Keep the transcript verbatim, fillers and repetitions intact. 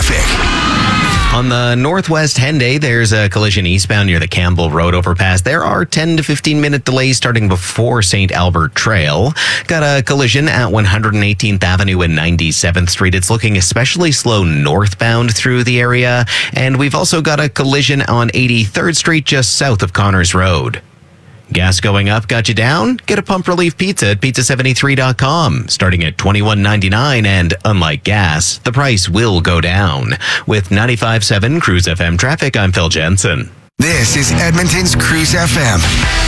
traffic. On the Northwest Henday, there's a collision eastbound near the Campbell Road overpass. There are ten to fifteen minute delays starting before Saint Albert Trail. Got a collision at one hundred eighteenth Avenue and ninety-seventh Street. It's looking especially slow northbound through the area. And we've also got a collision on eighty-third Street just south of Connors Road. Gas going up got you down? Get a pump relief pizza at pizza seventy-three dot com, starting at twenty-one ninety-nine, and unlike gas, the price will go down. With ninety-five point seven Cruise F M traffic, I'm Phil Jensen. This is Edmonton's Cruise F M.